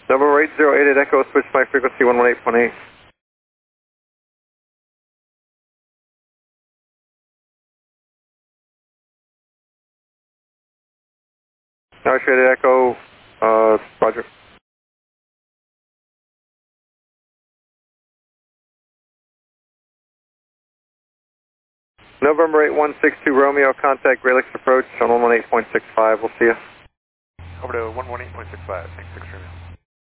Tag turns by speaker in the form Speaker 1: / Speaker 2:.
Speaker 1: November 8088 Echo, switch my frequency 118.8. November 8088 Echo, roger. November 8162 Romeo, contact Great Lakes Approach on 118.65. We'll see you.
Speaker 2: Over to 118.65. Thanks, 6 Romeo.